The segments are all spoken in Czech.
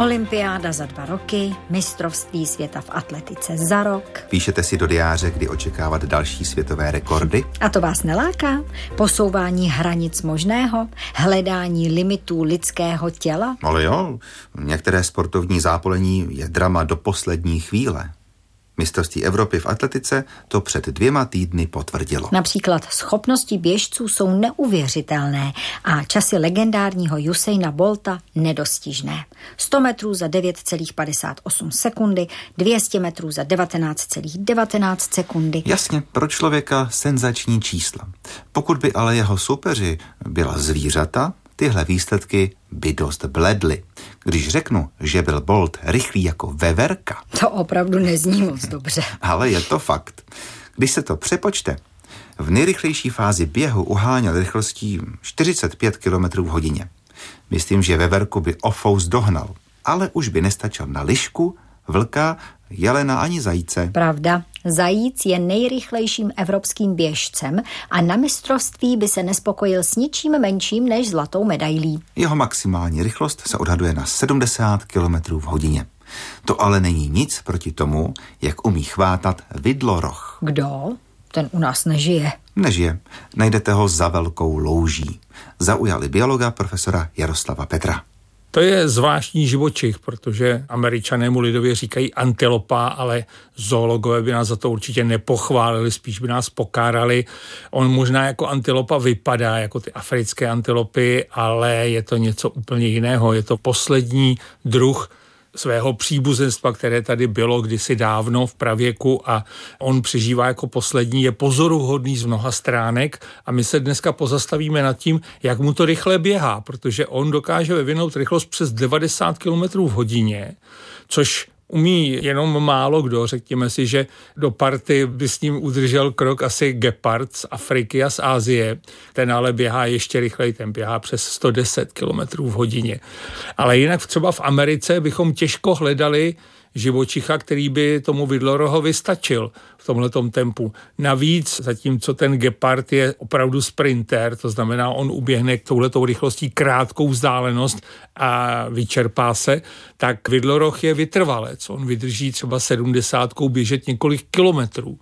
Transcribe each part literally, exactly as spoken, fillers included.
Olympiáda za dva roky, mistrovství světa v atletice za rok. Píšete si do diáře, kdy očekávat další světové rekordy? A to vás neláká? Posouvání hranic možného? Hledání limitů lidského těla? Ale jo, některé sportovní zápolení je drama do poslední chvíle. Mistrovství Evropy v atletice to před dvěma týdny potvrdilo. Například schopnosti běžců jsou neuvěřitelné a časy legendárního Usaina Bolta nedostižné. sto metrů za devět celá padesát osm sekundy, dvě stě metrů za devatenáct celá devatenáct sekundy. Jasně, pro člověka senzační čísla. Pokud by ale jeho soupeři byla zvířata, tyhle výsledky by dost bledly. Když řeknu, že byl Bolt rychlý jako veverka... To opravdu nezní moc dobře. Ale je to fakt. Když se to přepočte, v nejrychlejší fázi běhu uháněl rychlostí čtyřicet pět kilometrů v hodině. Myslím, že veverku by ofous dohnal, ale už by nestačil na lišku, vlka, jelena ani zajíce. Pravda. Zajíc je nejrychlejším evropským běžcem a na mistrovství by se nespokojil s ničím menším než zlatou medailí. Jeho maximální rychlost se odhaduje na sedmdesát kilometrů v hodině. To ale není nic proti tomu, jak umí chvátat vidloroch. Kdo? Ten u nás nežije. Nežije. Najdete ho za velkou louží. Zaujali biologa profesora Jaroslava Petra. To je zvláštní živočich, protože Američané mu lidově říkají antilopa, ale zoologové by nás za to určitě nepochválili, spíš by nás pokárali. On možná jako antilopa vypadá, jako ty africké antilopy, ale je to něco úplně jiného. Je to poslední druh svého příbuzenstva, které tady bylo kdysi dávno v pravěku a on přežívá jako poslední, je pozoruhodný z mnoha stránek a my se dneska pozastavíme nad tím, jak mu to rychle běhá, protože on dokáže vyvinout rychlost přes devadesát kilometrů v hodině, což umí jenom málo kdo. Řekněme si, že do party by s ním udržel krok asi gepard z Afriky a z Asie. Ten ale běhá ještě rychleji, ten běhá přes sto deset kilometrů v hodině. Ale jinak třeba v Americe bychom těžko hledali živočicha, který by tomu vidlorohovi stačil v tomhletom tempu. Navíc, zatímco ten gepard je opravdu sprinter, to znamená, on uběhne touhletou rychlostí krátkou vzdálenost a vyčerpá se, tak vidloroh je vytrvalec. On vydrží třeba sedmdesátkou běžet několik kilometrů.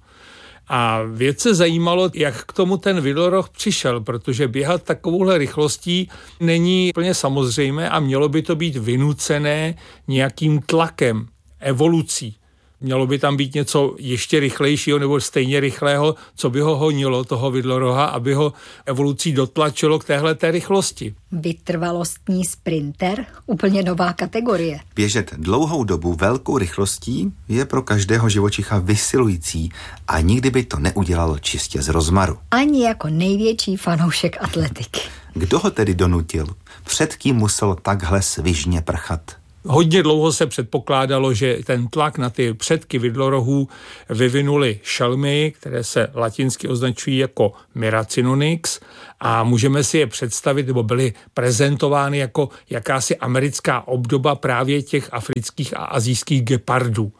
A vědce zajímalo, jak k tomu ten vidloroh přišel, protože běhat takovouhle rychlostí není plně samozřejmé a mělo by to být vynucené nějakým tlakem, evolucí. Mělo by tam být něco ještě rychlejšího nebo stejně rychlého, co by ho honilo, toho vidloroha, aby ho evolucí dotlačilo k téhleté rychlosti. Vytrvalostní sprinter? Úplně nová kategorie. Běžet dlouhou dobu velkou rychlostí je pro každého živočicha vysilující a nikdy by to neudělalo čistě z rozmaru. Ani jako největší fanoušek atletiky. Kdo ho tedy donutil? Před kým musel takhle svižně prchat? Hodně dlouho se předpokládalo, že ten tlak na ty předky vidlorohů vyvinuli šelmy, které se latinsky označují jako Miracinonyx a můžeme si je představit, nebo byly prezentovány jako jakási americká obdoba právě těch afrických a asijských gepardů.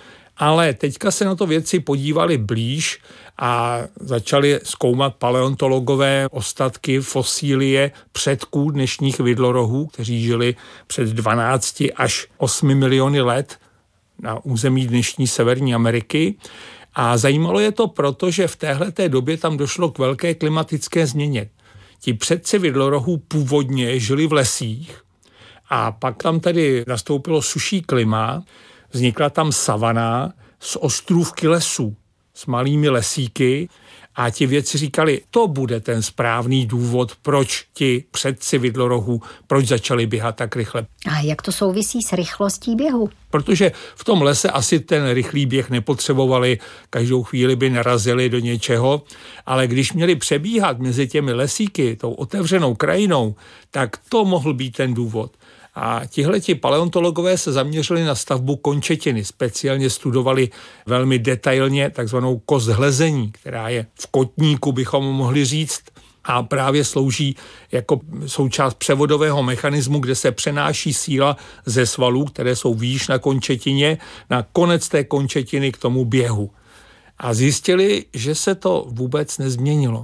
Ale teďka se na to vědci podívali blíž a začali zkoumat paleontologové ostatky, fosílie předků dnešních vidlorohů, kteří žili před dvanácti až osmi miliony let na území dnešní Severní Ameriky. A zajímalo je to proto, že v téhleté době tam došlo k velké klimatické změně. Ti předci vidlorohů původně žili v lesích a pak tam tedy nastoupilo suší klima, vznikla tam savana z ostrůvky lesů, s malými lesíky a ti vědci říkali, to bude ten správný důvod, proč ti předci vidlorohů, proč začali běhat tak rychle. A jak to souvisí s rychlostí běhu? Protože v tom lese asi ten rychlý běh nepotřebovali, každou chvíli by narazili do něčeho, ale když měli přebíhat mezi těmi lesíky, tou otevřenou krajinou, tak to mohl být ten důvod. A tihleti paleontologové se zaměřili na stavbu končetiny, speciálně studovali velmi detailně takzvanou kost hlezení, která je v kotníku, bychom mohli říct, a právě slouží jako součást převodového mechanismu, kde se přenáší síla ze svalů, které jsou výš na končetině, na konec té končetiny k tomu běhu. A zjistili, že se to vůbec nezměnilo.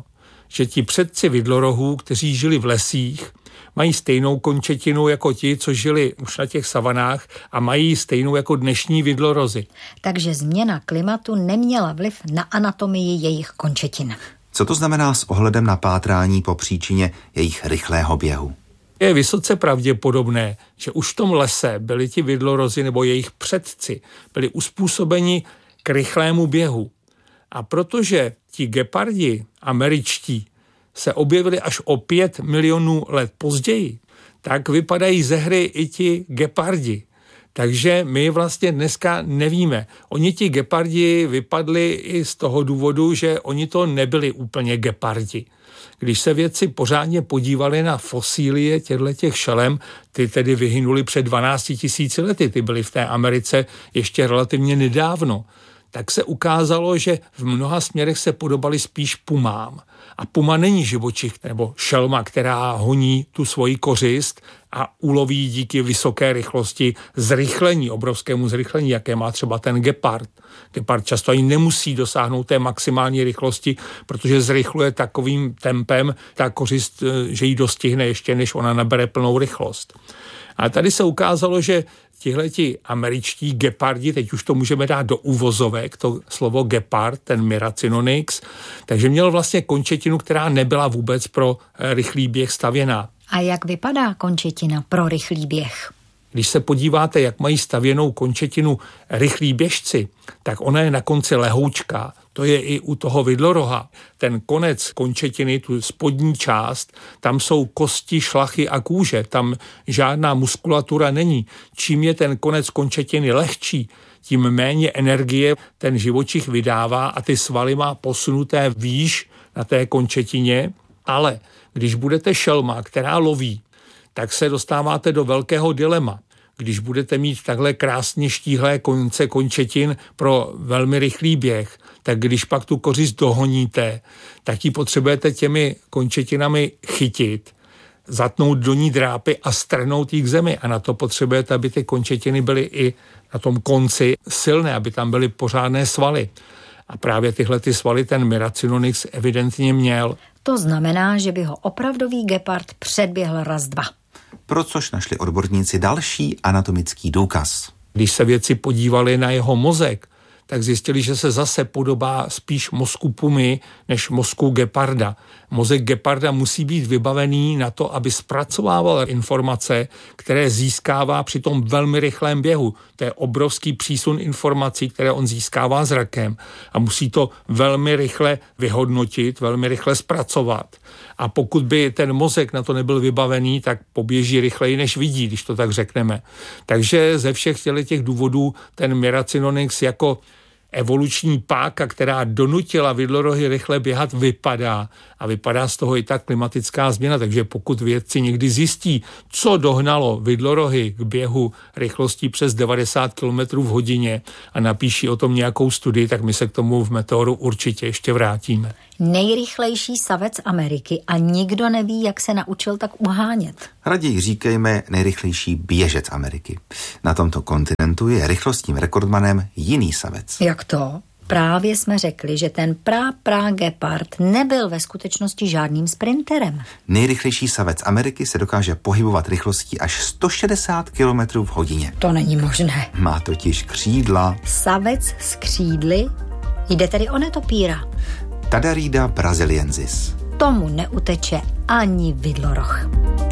že ti předci vidlorohů, kteří žili v lesích, mají stejnou končetinu jako ti, co žili už na těch savanách a mají stejnou jako dnešní vidlorozy. Takže změna klimatu neměla vliv na anatomii jejich končetin. Co to znamená s ohledem na pátrání po příčině jejich rychlého běhu? Je vysoce pravděpodobné, že už v tom lese byli ti vidlorozy nebo jejich předci byli uspůsobeni k rychlému běhu. A protože ti gepardi američtí se objevili až o pět milionů let později, tak vypadají ze hry i ti gepardi. Takže my vlastně dneska nevíme. Oni ti gepardi vypadli i z toho důvodu, že oni to nebyli úplně gepardi. Když se vědci pořádně podívali na fosílie těchto šelem, ty tedy vyhynuli před dvanácti tisíci lety, ty byly v té Americe ještě relativně nedávno, tak se ukázalo, že v mnoha směrech se podobali spíš pumám. A puma není živočich nebo šelma, která honí tu svoji kořist a uloví díky vysoké rychlosti zrychlení, obrovskému zrychlení, jaké má třeba ten gepard. Gepard často ani nemusí dosáhnout té maximální rychlosti, protože zrychluje takovým tempem ta kořist, že ji dostihne ještě, než ona nabere plnou rychlost. A tady se ukázalo, že tihleti američtí gepardi, teď už to můžeme dát do uvozovek, to slovo gepard, ten Miracinonyx, takže měl vlastně končetinu, která nebyla vůbec pro rychlý běh stavěná. A jak vypadá končetina pro rychlý běh? Když se podíváte, jak mají stavěnou končetinu rychlí běžci, tak ona je na konci lehoučká. To je i u toho vidloroha. Ten konec končetiny, tu spodní část, tam jsou kosti, šlachy a kůže. Tam žádná muskulatura není. Čím je ten konec končetiny lehčí, tím méně energie ten živočich vydává a ty svaly má posunuté výš na té končetině. Ale když budete šelma, která loví, tak se dostáváte do velkého dilema. Když budete mít takhle krásně štíhlé konce končetin pro velmi rychlý běh, tak když pak tu kořist dohoníte, tak ji potřebujete těmi končetinami chytit, zatnout do ní drápy a strhnout ji k zemi. A na to potřebujete, aby ty končetiny byly i na tom konci silné, aby tam byly pořádné svaly. A právě tyhle ty svaly ten Miracinonyx evidentně měl. To znamená, že by ho opravdový gepard předběhl raz dva. Pro což našli odborníci další anatomický důkaz. Když se vědci podívali na jeho mozek, tak zjistili, že se zase podobá spíš mozku pumy než mozku geparda. Mozek geparda musí být vybavený na to, aby zpracovával informace, které získává při tom velmi rychlém běhu. To je obrovský přísun informací, které on získává zrakem a musí to velmi rychle vyhodnotit, velmi rychle zpracovat. A pokud by ten mozek na to nebyl vybavený, tak poběží rychleji, než vidí, když to tak řekneme. Takže ze všech těch důvodů ten Miracinonyx jako evoluční páka, která donutila vidlorohy rychle běhat, vypadá. A vypadá z toho i ta klimatická změna. Takže pokud vědci někdy zjistí, co dohnalo vidlorohy k běhu rychlostí přes devadesát kilometrů v hodině a napíší o tom nějakou studii, tak my se k tomu v Meteoru určitě ještě vrátíme. Nejrychlejší savec Ameriky a nikdo neví, jak se naučil tak uhánět. Raději říkejme nejrychlejší běžec Ameriky. Na tomto kontinentu je rychlostním rekordmanem jiný savec. Jak to? Právě jsme řekli, že ten prá prá gepard nebyl ve skutečnosti žádným sprinterem. Nejrychlejší savec Ameriky se dokáže pohybovat rychlostí až sto šedesát kilometrů v hodině. To není možné. Má totiž křídla. Savec s křídly? Jde tedy o netopíra. Tadarida brasiliensis. Tomu neuteče ani vidloroh.